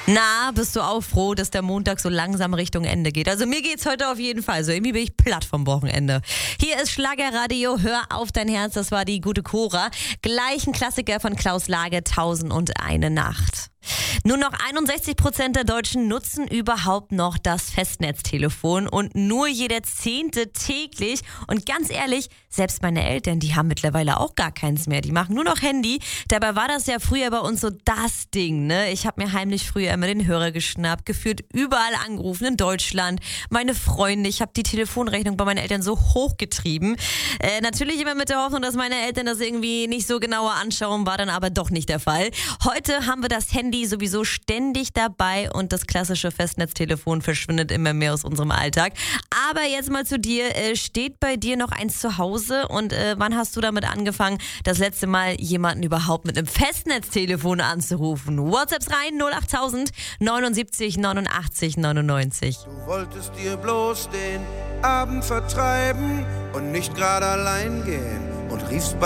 Na, bist du auch froh, dass der Montag so langsam Richtung Ende geht? Also mir geht's heute auf jeden Fall so. Irgendwie bin ich platt vom Wochenende. Hier ist Schlagerradio, hör auf dein Herz, das war die gute Cora. Gleich ein Klassiker von Klaus Lage, 1001 Nacht. Nur noch 61% der Deutschen nutzen überhaupt noch das Festnetztelefon und nur jeder 10. täglich. Und ganz ehrlich, selbst meine Eltern, die haben mittlerweile auch gar keins mehr. Die machen nur noch Handy. Dabei war das ja früher bei uns so das Ding, ne? Ich habe mir heimlich früher immer den Hörer geschnappt, gefühlt überall angerufen in Deutschland. Meine Freunde, ich habe die Telefonrechnung bei meinen Eltern so hochgetrieben. Natürlich immer mit der Hoffnung, dass meine Eltern das irgendwie nicht so genauer anschauen, war dann aber doch nicht der Fall. Heute haben wir das Handy sowieso ständig dabei und das klassische Festnetztelefon verschwindet immer mehr aus unserem Alltag. Aber jetzt mal zu dir. Steht bei dir noch eins zu Hause und wann hast du damit angefangen, das letzte Mal jemanden überhaupt mit einem Festnetztelefon anzurufen? WhatsApps rein 08000 79 89 99. Du wolltest dir bloß den Abend vertreiben und nicht gerade allein gehen und riefst bei